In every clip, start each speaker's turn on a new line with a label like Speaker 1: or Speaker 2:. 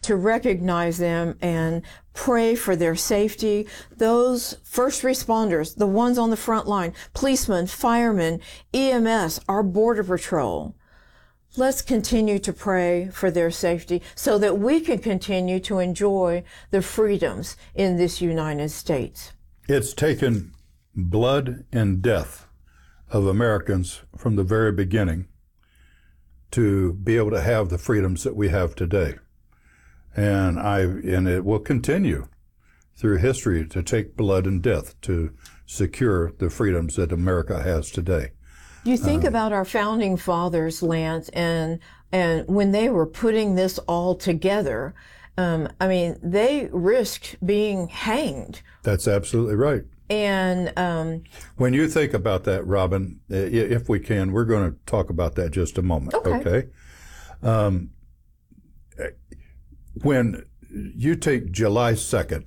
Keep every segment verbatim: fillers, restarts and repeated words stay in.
Speaker 1: to recognize them and pray for their safety. Those first responders, the ones on the front line, policemen, firemen, E M S, our Border Patrol. Let's continue to pray for their safety so that we can continue to enjoy the freedoms in this United States.
Speaker 2: It's taken blood and death of Americans from the very beginning to be able to have the freedoms that we have today. And I, and it will continue through history to take blood and death to secure the freedoms that America has today.
Speaker 1: You think uh, about our founding fathers, Lance, and and when they were putting this all together, um, I mean, they risked being hanged.
Speaker 2: That's absolutely right.
Speaker 1: And um,
Speaker 2: when you think about that, Robin, if we can, we're going to talk about that just a moment.
Speaker 1: Okay.
Speaker 2: Okay? Um, when you take July second,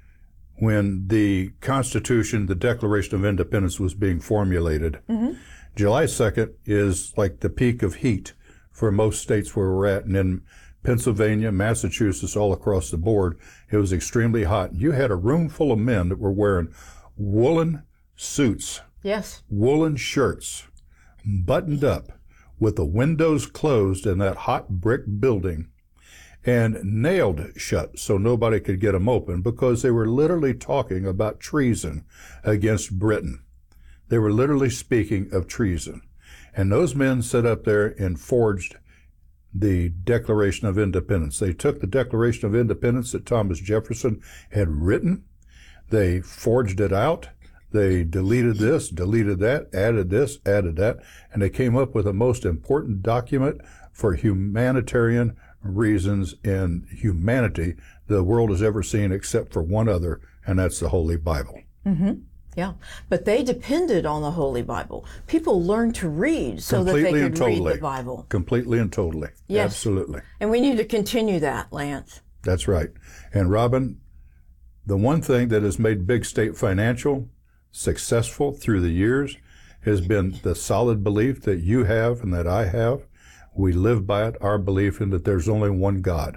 Speaker 2: when the Constitution, the Declaration of Independence was being formulated, mm-hmm. July second is like the peak of heat for most states where we're at. And in Pennsylvania, Massachusetts, all across the board, it was extremely hot. You had a room full of men that were wearing woolen suits,
Speaker 1: yes,
Speaker 2: woolen shirts, buttoned up with the windows closed in that hot brick building and nailed shut so nobody could get them open because they were literally talking about treason against Britain. They were literally speaking of treason. And those men sat up there and forged the Declaration of Independence. They took the Declaration of Independence that Thomas Jefferson had written. They forged it out. They deleted this, deleted that, added this, added that, and they came up with the most important document for humanitarian reasons in humanity the world has ever seen except for one other, and that's the Holy Bible.
Speaker 1: Mm-hmm. Yeah, but they depended on the Holy Bible. People learned to read so
Speaker 2: Completely
Speaker 1: that they
Speaker 2: and
Speaker 1: could
Speaker 2: totally.
Speaker 1: read the Bible.
Speaker 2: Completely and totally.
Speaker 1: Yes.
Speaker 2: Absolutely.
Speaker 1: And we need to continue that, Lance.
Speaker 2: That's right. And Robin, the one thing that has made Big State Financial successful through the years has been the solid belief that you have and that I have. We live by it, our belief in that there's only one God.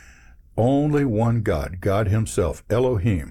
Speaker 2: Only one God, God himself, Elohim,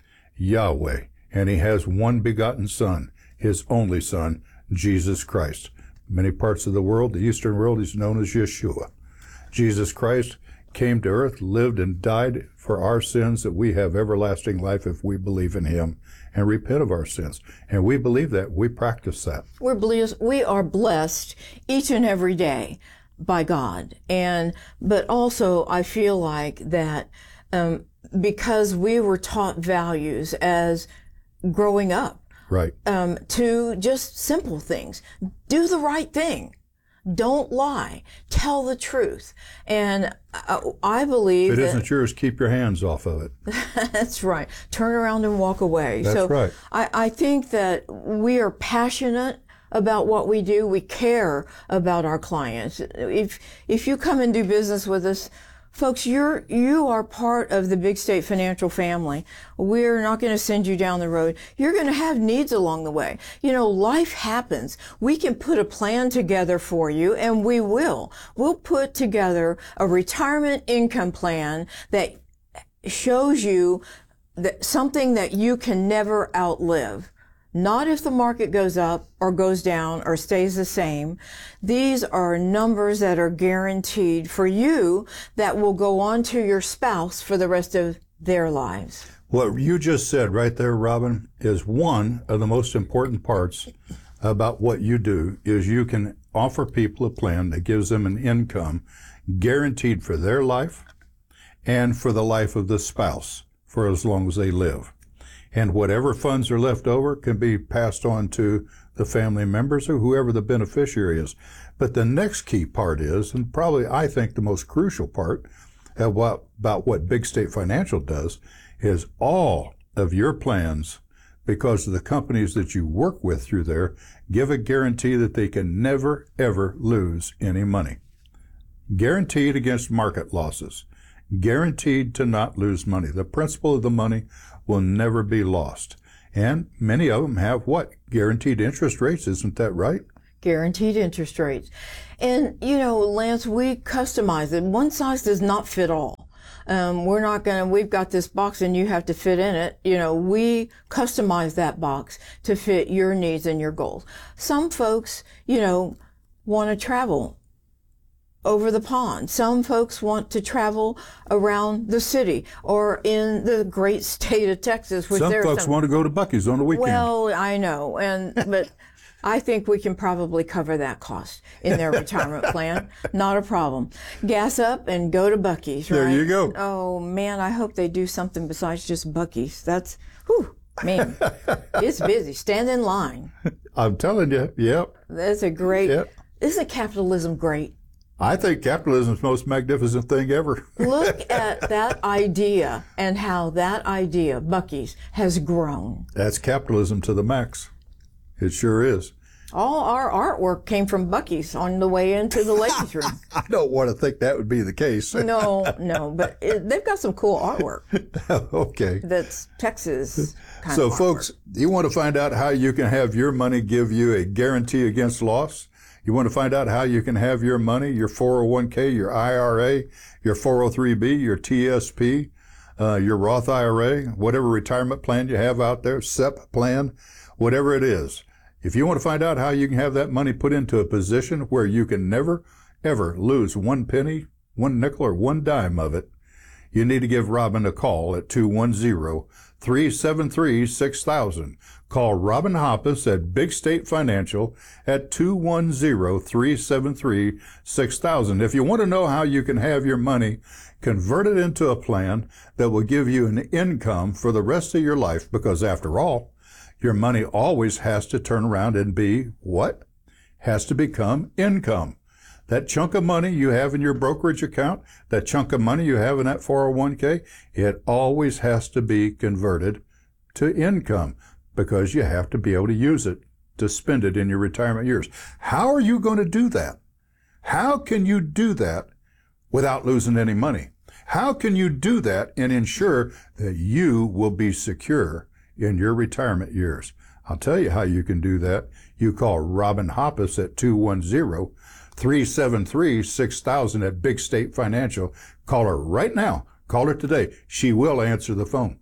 Speaker 2: Yahweh. And he has one begotten Son, his only Son, Jesus Christ. Many parts of the world, the Eastern world, is known as Yeshua. Jesus Christ came to earth, lived and died for our sins, that we have everlasting life if we believe in him and repent of our sins. And we believe that. We practice that.
Speaker 1: We're blessed. We are blessed each and every day by God. And, but also I feel like that, um, because we were taught values as growing up,
Speaker 2: right,
Speaker 1: um, to just simple things. Do the right thing. Don't lie. Tell the truth. And I, I believe
Speaker 2: if it
Speaker 1: that,
Speaker 2: isn't yours, keep your hands off of it.
Speaker 1: That's right. Turn around and walk away.
Speaker 2: That's
Speaker 1: so
Speaker 2: right.
Speaker 1: I, I think that we are passionate about what we do. We care about our clients. If if you come and do business with us, folks, you're, you are part of the Big State Financial family. We're not going to send you down the road. You're going to have needs along the way. You know, life happens. We can put a plan together for you, and we will. We'll put together a retirement income plan that shows you that something that you can never outlive. Not if the market goes up or goes down or stays the same. These are numbers that are guaranteed for you that will go on to your spouse for the rest of their lives.
Speaker 2: What you just said right there, Robin, is one of the most important parts about what you do, is you can offer people a plan that gives them an income guaranteed for their life and for the life of the spouse for as long as they live. And whatever funds are left over can be passed on to the family members or whoever the beneficiary is. But the next key part is, and probably I think the most crucial part of what, about what Big State Financial does, is all of your plans, because of the companies that you work with through there, give a guarantee that they can never, ever lose any money. Guaranteed against market losses. Guaranteed to not lose money. The principal of the money will never be lost. And many of them have what? Guaranteed interest rates, isn't that right?
Speaker 1: Guaranteed interest rates. And, you know, Lance, we customize it. One size does not fit all. Um, we're not going to, we've got this box and you have to fit in it. You know, we customize that box to fit your needs and your goals. Some folks, you know, want to travel over the pond. Some folks want to travel around the city or in the great state of Texas. Which
Speaker 2: some
Speaker 1: there
Speaker 2: folks
Speaker 1: some,
Speaker 2: want to go to Buc-ee's on the weekend.
Speaker 1: Well, I know, and but I think we can probably cover that cost in their retirement plan. Not a problem. Gas up and go to Buc-ee's, right?
Speaker 2: There you go.
Speaker 1: Oh, man, I hope they do something besides just Buc-ee's. That's, whew, man, it's busy. Stand in line.
Speaker 2: I'm telling you, yep.
Speaker 1: That's a great,
Speaker 2: Yep.
Speaker 1: Isn't capitalism great?
Speaker 2: I think capitalism's the most magnificent thing ever.
Speaker 1: Look at that idea and how that idea, Buc-ee's, has grown.
Speaker 2: That's capitalism to the max. It sure is.
Speaker 1: All our artwork came from Buc-ee's on the way into the ladies' room.
Speaker 2: I don't want to think that would be the case.
Speaker 1: No, no, but it, they've got some cool artwork.
Speaker 2: Okay.
Speaker 1: That's Texas kind
Speaker 2: So,
Speaker 1: of artwork.
Speaker 2: folks, you want to find out how you can have your money give you a guarantee against loss? You want to find out how you can have your money, your four oh one k, your I R A, your four oh three b, your T S P, uh, your Roth I R A, whatever retirement plan you have out there, S E P plan, whatever it is. If you want to find out how you can have that money put into a position where you can never, ever lose one penny, one nickel, or one dime of it, you need to give Robin a call at two one zero, three seven three, six thousand. Call Robin Hoppus at Big State Financial at two one zero, three seven three, six thousand. If you want to know how you can have your money converted into a plan that will give you an income for the rest of your life, because after all, your money always has to turn around and be what? Has to become income. That chunk of money you have in your brokerage account, that chunk of money you have in that four oh one k, it always has to be converted to income because you have to be able to use it to spend it in your retirement years. How are you going to do that? How can you do that without losing any money? How can you do that and ensure that you will be secure in your retirement years? I'll tell you how you can do that. You call Robin Hoppus at two one zero, three seven three, six thousand at Big State Financial. Call her right now. Call her today. She will answer the phone.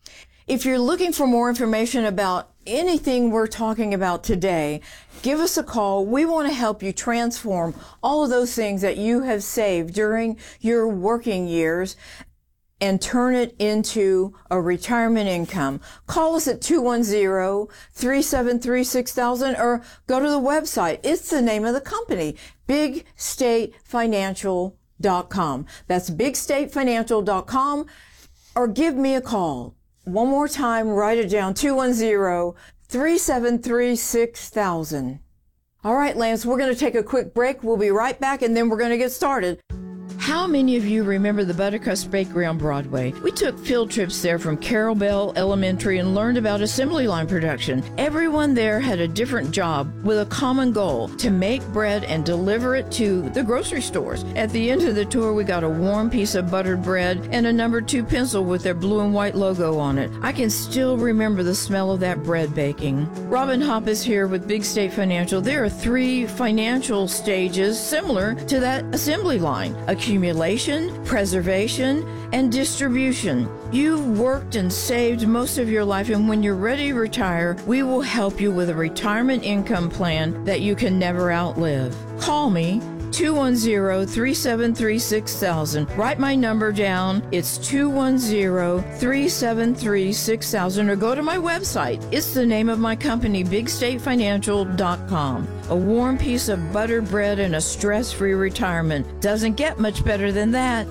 Speaker 1: If you're looking for more information about anything we're talking about today, give us a call. We want to help you transform all of those things that you have saved during your working years and turn it into a retirement income. Call us at two one zero, three seven three, six thousand or go to the website. It's the name of the company, big state financial dot com. That's big state financial dot com, or give me a call. One more time, write it down, two one zero, three seven three, six thousand. All right, Lance, we're going to take a quick break. We'll be right back, and then we're going to get started. How many of you remember the Buttercrust Bakery on Broadway? We took field trips there from Carol Bell Elementary and learned about assembly line production. Everyone there had a different job with a common goal, to make bread and deliver it to the grocery stores. At the end of the tour, we got a warm piece of buttered bread and a number two pencil with their blue and white logo on it. I can still remember the smell of that bread baking. Robin Hoppus here with Big State Financial. There are three financial stages similar to that assembly line: accumulation, preservation, and distribution. You've worked and saved most of your life, and when you're ready to retire, we will help you with a retirement income plan that you can never outlive. Call me, two one zero, three seven three, six thousand. Write my number down. It's two one zero, three seven three, six thousand, or go to my website. It's the name of my company, big state financial dot com. A warm piece of buttered bread and a stress-free retirement. Doesn't get much better than that.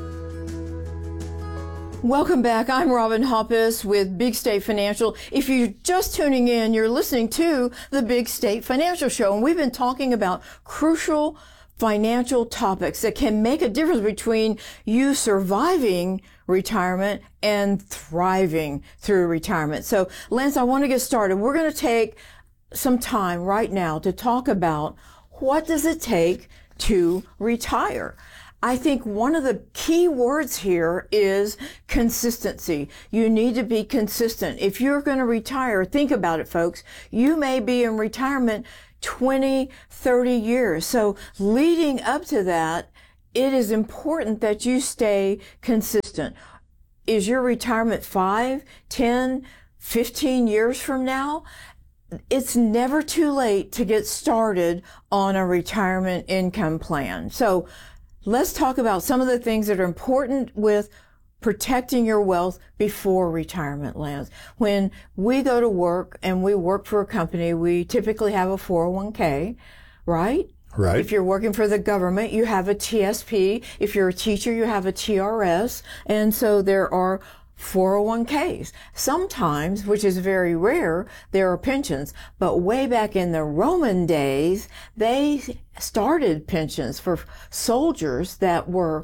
Speaker 1: Welcome back. I'm Robin Hoppus with Big State Financial. If you're just tuning in, you're listening to the Big State Financial Show, and we've been talking about crucial financial topics that can make a difference between you surviving retirement and thriving through retirement. So, Lance, I want to get started. We're going to take some time right now to talk about what does it take to retire. I think one of the key words here is consistency. You need to be consistent. If you're going to retire, think about it, folks. You may be in retirement twenty, thirty years. So leading up to that, it is important that you stay consistent. consistent. Is your retirement five, ten, fifteen years from now? It's never too late to get started on a retirement income plan. So let's talk about some of the things that are important with protecting your wealth before retirement lands. When we go to work and we work for a company, we typically have a four oh one k, right?
Speaker 2: Right.
Speaker 1: If you're working for the government, you have a T S P. If you're a teacher, you have a T R S. And so there are four oh one k's. Sometimes, which is very rare, there are pensions. But way back in the Roman days, they started pensions for soldiers that were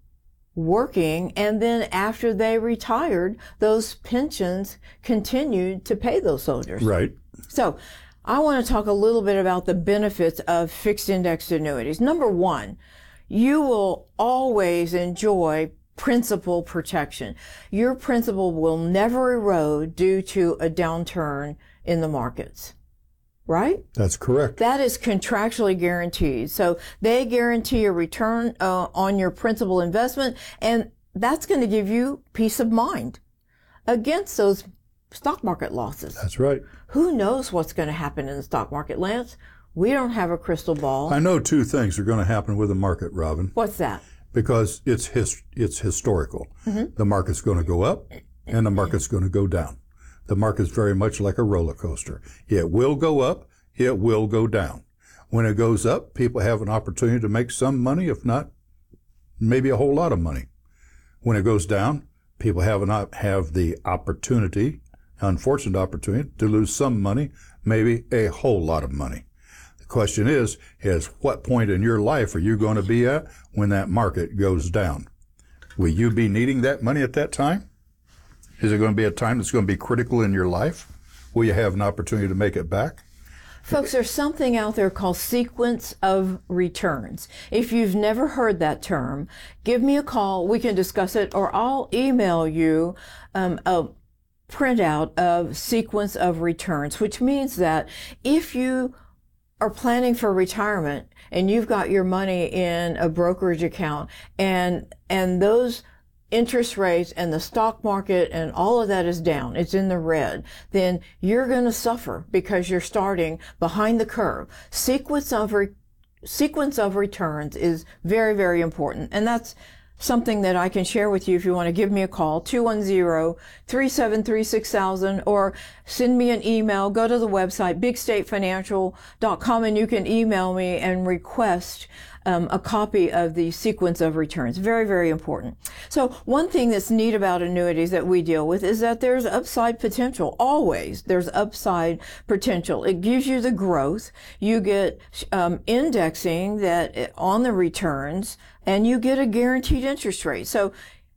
Speaker 1: working, and then after they retired, those pensions continued to pay those soldiers.
Speaker 2: Right.
Speaker 1: So I want to talk a little bit about the benefits of fixed indexed annuities. Number one, you will always enjoy principal protection. Your principal will never erode due to a downturn in the markets. Right?
Speaker 2: That's correct.
Speaker 1: That is contractually guaranteed. So they guarantee a return uh, on your principal investment, and that's going to give you peace of mind against those stock market losses.
Speaker 2: That's right.
Speaker 1: Who knows what's going to happen in the stock market, Lance? We don't have a crystal ball.
Speaker 2: I know two things are going to happen with the market, Robin.
Speaker 1: What's that?
Speaker 2: Because it's his, it's historical. Mm-hmm. The market's going to go up, and the market's going to go down. The market's very much like a roller coaster. It will go up. It will go down. When it goes up, people have an opportunity to make some money, if not maybe a whole lot of money. When it goes down, people have an, have the opportunity, unfortunate opportunity, to lose some money, maybe a whole lot of money. The question is, is what point in your life are you going to be at when that market goes down? Will you be needing that money at that time? Is it going to be a time that's going to be critical in your life? Will you have an opportunity to make it back?
Speaker 1: Folks, there's something out there called sequence of returns. If you've never heard that term, give me a call. We can discuss it, or I'll email you um, a printout of sequence of returns, which means that if you are planning for retirement and you've got your money in a brokerage account and and those interest rates and the stock market and all of that is down, it's in the red, then you're going to suffer because you're starting behind the curve. Sequence of re- sequence of returns is very, very important. And that's something that I can share with you if you want to give me a call, two one zero, three seven three, six thousand, or send me an email. Go to the website, big state financial dot com, and you can email me and request Um, a copy of the sequence of returns. Very, very important. So one thing that's neat about annuities that we deal with is that there's upside potential. Always there's upside potential. It gives you the growth. You get um, indexing that on the returns, and you get a guaranteed interest rate. So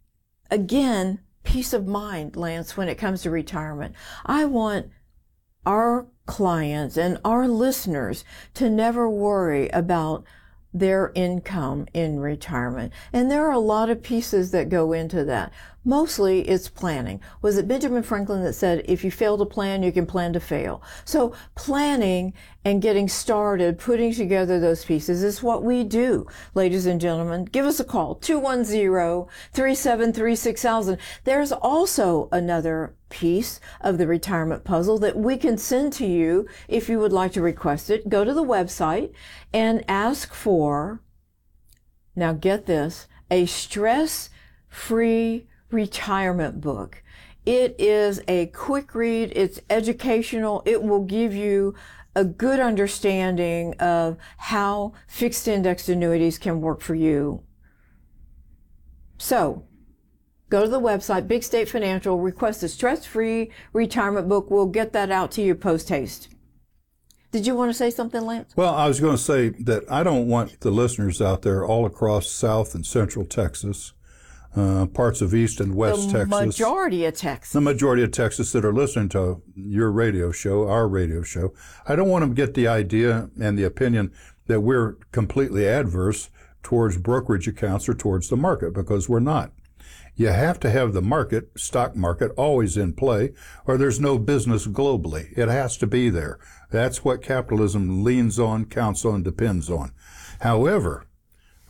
Speaker 1: again, peace of mind, Lance, when it comes to retirement. I want our clients and our listeners to never worry about their income in retirement. And there are a lot of pieces that go into that. Mostly it's planning. Was it Benjamin Franklin that said, if you fail to plan, you can plan to fail? So planning and getting started, putting together those pieces is what we do, ladies and gentlemen. Give us a call, two one zero, three seven three, six thousand. There's also another piece of the retirement puzzle that we can send to you if you would like to request it. Go to the website and ask for, now get this, a stress-free retirement book. It is a quick read. It's educational. It will give you a good understanding of how fixed indexed annuities can work for you. So go to the website, Big State Financial, request a stress-free retirement book. We'll get that out to you post-haste. Did you want to say something, Lance?
Speaker 2: Well, I was going to say that I don't want the listeners out there all across South and Central Texas, uh, parts of East and West
Speaker 1: the
Speaker 2: Texas.
Speaker 1: The majority of Texas.
Speaker 2: The majority of Texas that are listening to your radio show, our radio show. I don't want them to get the idea and the opinion that we're completely adverse towards brokerage accounts or towards the market, because we're not. You have to have the market, stock market, always in play, or there's no business globally. It has to be there. That's what capitalism leans on, counts on, depends on. However,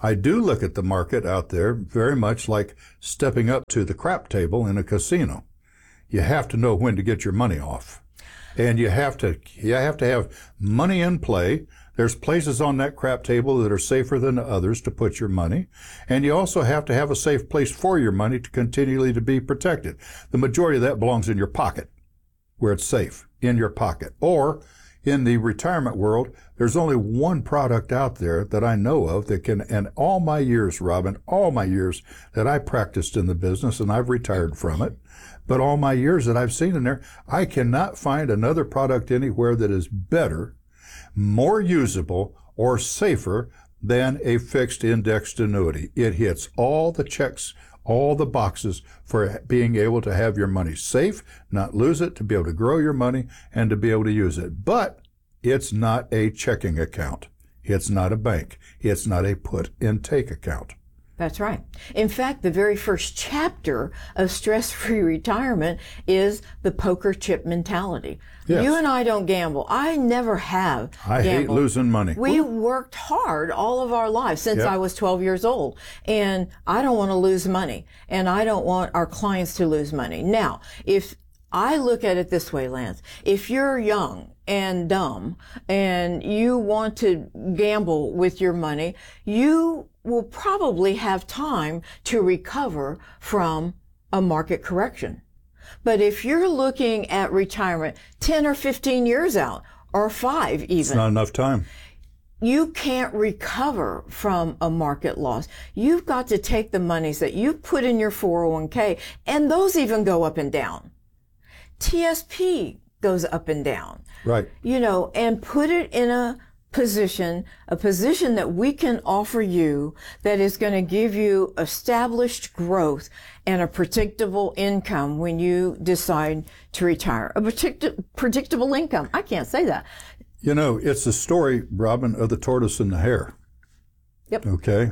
Speaker 2: I do look at the market out there very much like stepping up to the crap table in a casino. You have to know when to get your money off. And you have to, you have to have money in play. There's places on that crap table that are safer than others to put your money. And you also have to have a safe place for your money to continually to be protected. The majority of that belongs in your pocket, where it's safe, in your pocket. Or in the retirement world, there's only one product out there that I know of that can, and all my years, Robin, all my years that I practiced in the business, and I've retired from it, but all my years that I've seen in there, I cannot find another product anywhere that is better, more usable, or safer than a fixed indexed annuity. It hits all the checks, all the boxes for being able to have your money safe, not lose it, to be able to grow your money, and to be able to use it. But it's not a checking account. It's not a bank. It's not a put and take account.
Speaker 1: That's right. In fact, the very first chapter of Stress-Free Retirement is the poker chip mentality.
Speaker 2: Yes.
Speaker 1: You and I don't gamble. I never have
Speaker 2: I
Speaker 1: gambled.
Speaker 2: hate losing money.
Speaker 1: We worked hard all of our lives since
Speaker 2: Yep.
Speaker 1: I was twelve years old. And I don't want to lose money. And I don't want our clients to lose money. Now, if I look at it this way, Lance, if you're young and dumb and you want to gamble with your money, you will probably have time to recover from a market correction. But if you're looking at retirement ten or fifteen years out, or five even,
Speaker 2: It's not enough time.
Speaker 1: you can't recover from a market loss. You've got to take the monies that you put in your four oh one k, and those even go up and down. T S P goes up and down.
Speaker 2: Right.
Speaker 1: You know, and put it in a position, a position that we can offer you that is going to give you established growth and a predictable income when you decide to retire. A predict- predictable income. I can't say that.
Speaker 2: You know, it's the story, Robin, of the tortoise and the hare.
Speaker 1: Yep.
Speaker 2: Okay.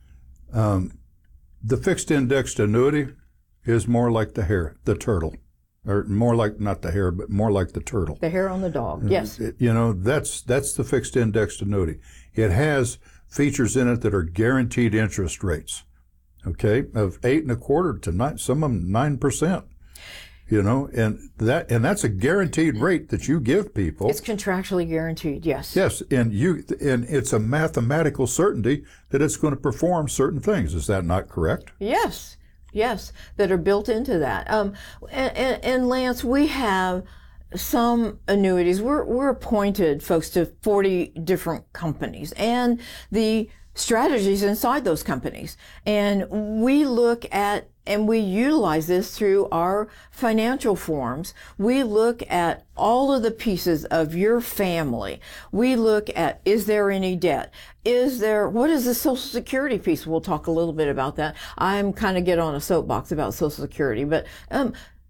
Speaker 2: Um, the fixed indexed annuity is more like the hare, the turtle. Or more like, not the hare, but more like the turtle.
Speaker 1: The hair on the dog. Yes.
Speaker 2: It- you know, that's that's the fixed indexed annuity. It has features in it that are guaranteed interest rates, okay, of eight and a quarter to nine, some of them nine percent. You know, and that and that's a guaranteed rate that you give people.
Speaker 1: It's contractually guaranteed. Yes.
Speaker 2: Yes, and you and it's a mathematical certainty that it's going to perform certain things. Is that not correct?
Speaker 1: Yes. Yes, that are built into that. Um, and, and, and Lance, we have some annuities. We're, we're appointed, folks, to forty different companies and the strategies inside those companies. And we look at and we utilize this through our financial forms. We look at all of the pieces of your family. We look at, is there any debt? Is there, what is the Social Security piece? We'll talk a little bit about that. I'm kind of get on a soapbox about Social Security, but, um,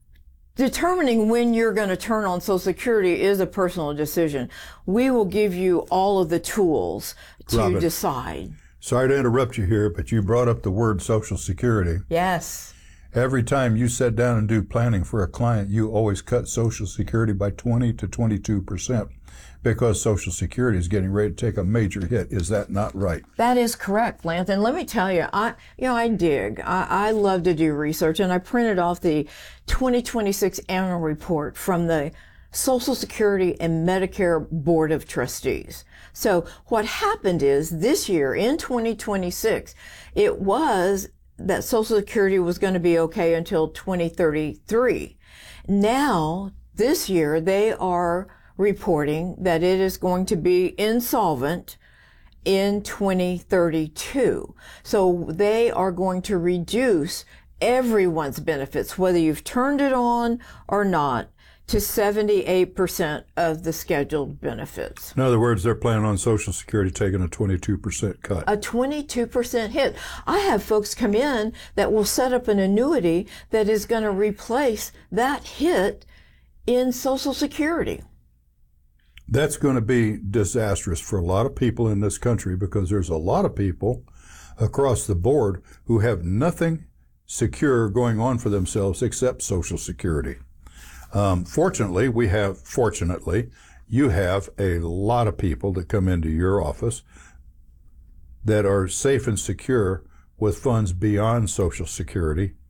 Speaker 1: determining when you're going to turn on Social Security is a personal decision. We will give you all of the tools to
Speaker 2: Robin,
Speaker 1: decide.
Speaker 2: Sorry to interrupt you here, but you brought up the word Social Security.
Speaker 1: Yes.
Speaker 2: Every time you sit down and do planning for a client, you always cut Social Security by twenty to twenty-two percent because Social Security is getting ready to take a major hit. Is that not right?
Speaker 1: That is correct, Lance. And let me tell you, I, you know, I dig. I, I love to do research, and I printed off the twenty twenty-six annual report from the Social Security and Medicare Board of Trustees. So what happened is this year in twenty twenty-six, it was that Social Security was going to be okay until twenty thirty-three. Now, this year, they are reporting that it is going to be insolvent in twenty thirty-two. So they are going to reduce everyone's benefits, whether you've turned it on or not, to seventy-eight percent of the scheduled benefits.
Speaker 2: In other words, they're planning on Social Security taking a twenty-two percent cut.
Speaker 1: A twenty-two percent hit. I have folks come in that will set up an annuity that is going to replace that hit in Social Security.
Speaker 2: That's going to be disastrous for a lot of people in this country because there's a lot of people across the board who have nothing secure going on for themselves except Social Security. Um, fortunately, we have, fortunately, you have a lot of people that come into your office that are safe and secure with funds beyond Social Security.